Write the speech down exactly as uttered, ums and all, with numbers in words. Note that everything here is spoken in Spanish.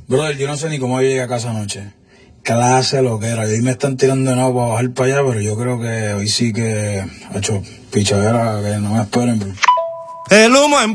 Brother, yo no sé ni cómo llegué a casa anoche. Clase lo que era. Y ahí me están tirando de nuevo para bajar para allá, pero yo creo que hoy sí que ha hecho pichadera, que no me esperen. Bro. El humo en